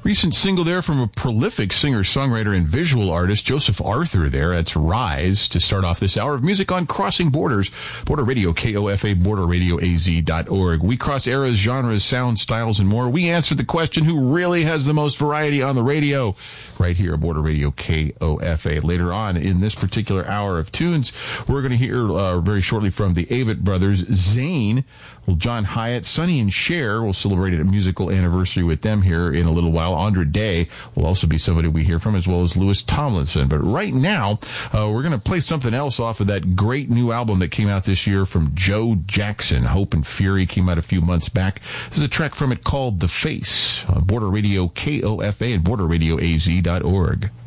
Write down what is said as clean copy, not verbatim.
Recent single there from a prolific singer-songwriter and visual artist, Joseph Arthur there. That's Rise, to start off this hour of music on Crossing Borders. Border Radio, KOFA, borderradioaz.org. We cross eras, genres, sounds, styles, and more. We answer the question, who really has the most variety on the radio? Right here at Border Radio, KOFA. Later on in this particular hour of tunes, we're going to hear very shortly from the Avett Brothers, Zane, John Hyatt, Sonny and Cher. We'll celebrate a musical anniversary with them here in a little while. Andra Day will also be somebody we hear from, as well as Louis Tomlinson. But right now, we're going to play something else off of that great new album that came out this year from Joe Jackson. Hope and Fury came out a few months back. This is a track from it called The Face on Border Radio, KOFA, and borderradioaz.org.